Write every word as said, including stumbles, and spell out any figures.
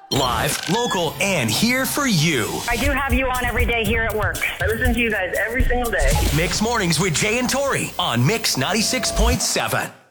Live, local, and here for you. I do have you on every day here at work. I listen to you guys every single day. Mix Mornings with Jay and Tori on Mix ninety-six point seven.